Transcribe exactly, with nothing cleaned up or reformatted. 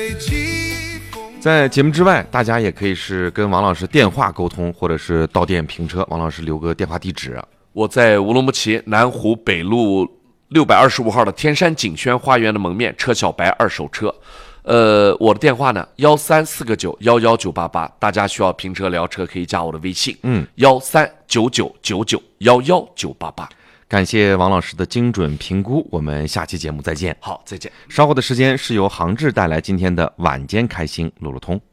在节目之外，大家也可以是跟王老师电话沟通，或者是到店评车。王老师留个电话地址。 我在乌鲁木齐南湖北路六百二十五号的天山景轩花园的门面，车小白二手车。呃，我的电话呢，幺三四个九幺幺九八八，大家需要评车聊车可以加我的微信， 嗯， 幺三九九九九幺幺九八八。 感谢王老师的精准评估，我们下期节目再见。 好，再见。 稍后的时间是由杭志带来今天的晚间开心路路通。